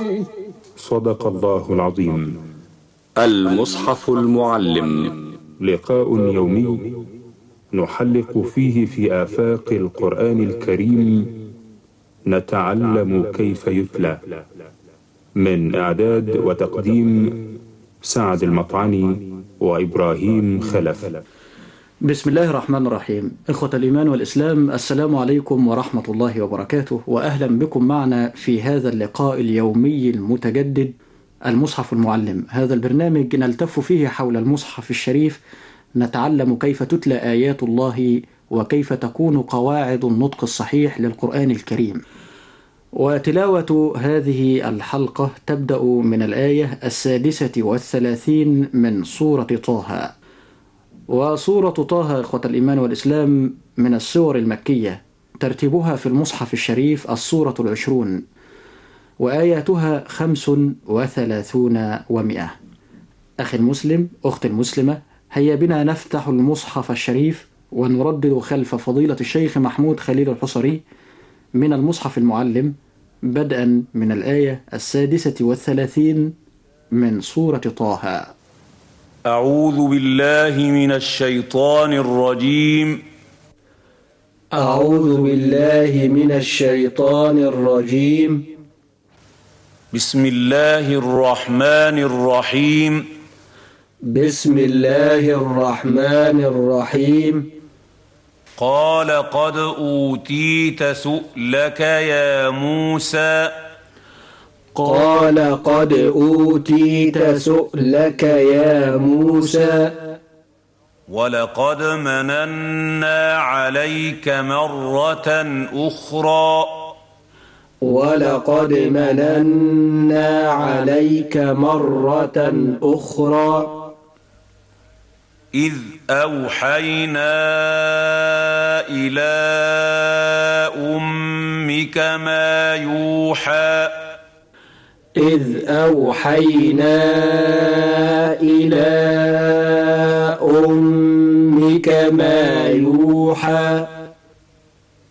صدق الله العظيم. المصحف المعلم، لقاء يومي نحلق فيه في آفاق القرآن الكريم، نتعلم كيف يتلى. من إعداد وتقديم سعد المطعني وإبراهيم خلف. بسم الله الرحمن الرحيم. إخوة الإيمان والإسلام، السلام عليكم ورحمة الله وبركاته، وأهلا بكم معنا في هذا اللقاء اليومي المتجدد المصحف المعلم. هذا البرنامج نلتف فيه حول المصحف الشريف، نتعلم كيف تتلى آيات الله وكيف تكون قواعد النطق الصحيح للقرآن الكريم. وتلاوة هذه الحلقة تبدأ من الآية 36 من سورة طه. وسورة طه إخوة الإيمان والإسلام من السور المكية، ترتيبها في المصحف الشريف السورة 20، وآياتها 35 و100. أخي المسلم، أختي المسلمة، هيا بنا نفتح المصحف الشريف ونردد خلف فضيلة الشيخ محمود خليل الحصري من المصحف المعلم، بدءا من الآية 36 من سورة طه. أعوذ بالله من الشيطان الرجيم. أعوذ بالله من الشيطان الرجيم. بسم الله الرحمن الرحيم. بسم الله الرحمن الرحيم. قال قد أوتيت سؤلك يا موسى. قال قد أوتيت سؤلك يا موسى. ولقد مننا عليك مرة أخرى. ولقد مننا عليك مرة أخرى. إذ أوحينا إلى أمك ما يوحى. إذ أوحينا إلى أمك ما يوحى.